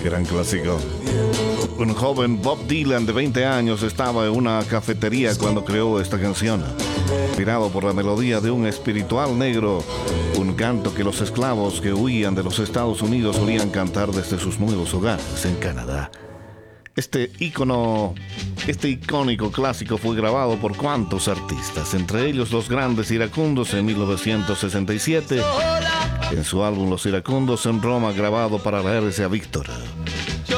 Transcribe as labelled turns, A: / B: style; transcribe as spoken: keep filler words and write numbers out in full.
A: Gran clásico. Un joven Bob Dylan de veinte años estaba en una cafetería cuando creó esta canción. Inspirado por la melodía de un espiritual negro, un canto que los esclavos que huían de los Estados Unidos solían cantar desde sus nuevos hogares en Canadá. Este ícono, este icónico clásico fue grabado por cuantos artistas, entre ellos los Grandes Iracundos en mil novecientos sesenta y siete, en su álbum Los Iracundos en Roma, grabado para la R C A Víctor.